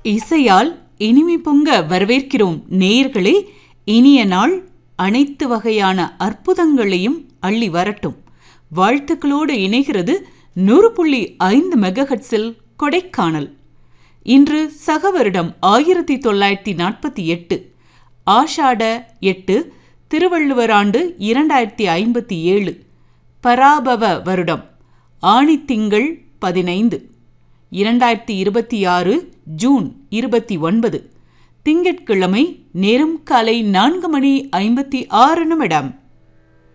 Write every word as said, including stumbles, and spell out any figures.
இசையால் இனிமை பொங்க வரவேற்கிறோம் நேயர்களே. இனிய நாள் அனைத்து வகையான அற்புதங்களையும் அள்ளி வரட்டும். வாழ்த்துக்களோடு இணைகிறது நூறு புள்ளி ஐந்து மெகாஹெட்ஸில் கொடைக்கானல். இன்று சக வருடம் ஆயிரத்தி தொள்ளாயிரத்தி நாற்பத்தி எட்டு ஆஷாட எட்டு திருவள்ளுவர் ஆண்டு இரண்டாயிரத்தி ஐம்பத்தி ஏழு பராபவ வருடம் ஆணி திங்கள் பதினைந்து இரண்டாயிரத்தி இருபத்தி ஆறு ஜூன் இருபத்தி ஒன்பது திங்கட்கிழமை. நேரம் காலை நான்கு மணி ஐம்பத்தி ஆறு நிமிடம்.